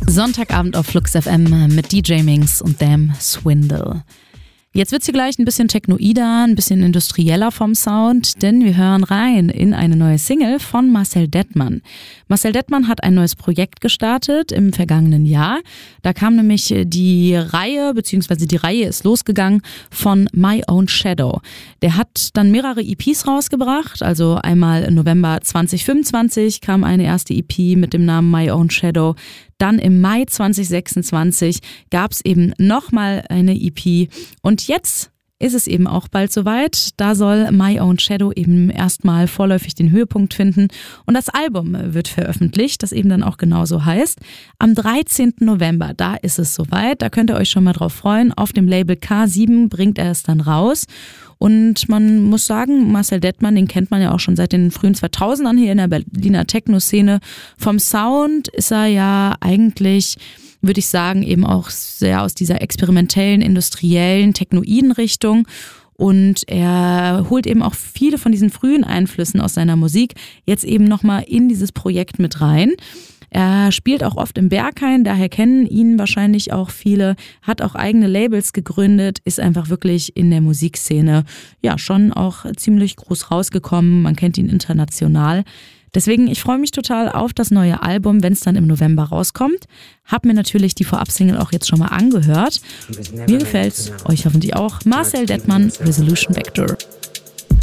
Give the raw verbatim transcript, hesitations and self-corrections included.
Sonntagabend auf Flux F M mit D J Minx und Damn Swindle. Jetzt wird's hier gleich ein bisschen technoider, ein bisschen industrieller vom Sound, denn wir hören rein in eine neue Single von Marcel Dettmann. Marcel Dettmann hat ein neues Projekt gestartet im vergangenen Jahr. Da kam nämlich die Reihe, beziehungsweise die Reihe ist losgegangen von My Own Shadow. Der hat dann mehrere E Ps rausgebracht, also einmal im November zwanzig fünfundzwanzig kam eine erste E P mit dem Namen My Own Shadow. Dann im Mai zwanzig sechsundzwanzig gab es eben nochmal eine E P und jetzt ist es eben auch bald soweit. Da soll My Own Shadow eben erstmal vorläufig den Höhepunkt finden und das Album wird veröffentlicht, das eben dann auch genauso heißt. Am dreizehnten November, da ist es soweit, da könnt ihr euch schon mal drauf freuen. Auf dem Label K sieben bringt er es dann raus. Und man muss sagen, Marcel Dettmann, den kennt man ja auch schon seit den frühen zweitausendern hier in der Berliner Techno-Szene. Vom Sound ist er ja eigentlich, würde ich sagen, eben auch sehr aus dieser experimentellen, industriellen, technoiden Richtung. Und er holt eben auch viele von diesen frühen Einflüssen aus seiner Musik jetzt eben nochmal in dieses Projekt mit rein. Er spielt auch oft im Berghain, daher kennen ihn wahrscheinlich auch viele, hat auch eigene Labels gegründet, ist einfach wirklich in der Musikszene ja schon auch ziemlich groß rausgekommen, man kennt ihn international. Deswegen, ich freue mich total auf das neue Album, wenn es dann im November rauskommt. Hab mir natürlich die Vorab-Single auch jetzt schon mal angehört. Mir gefällt's, euch hoffentlich auch. Marcel Dettmann, Resolution Vector.